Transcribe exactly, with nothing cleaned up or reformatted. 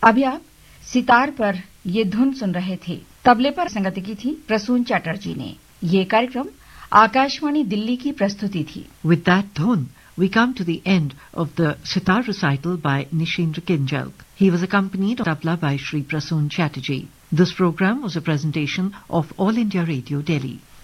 अभी आप सितार पर ये धुन सुन रहे थे। तबले पर संगति की थी प्रसून चटर्जी ने। ये कार्यक्रम आकाशवाणी दिल्ली की प्रस्तुति थी। With that dhun, we come to the end of the sitar recital by Nishindra Kinjalk. He was accompanied on tabla by Shri Prasoon Chatterjee. This program was a presentation of All India Radio, Delhi.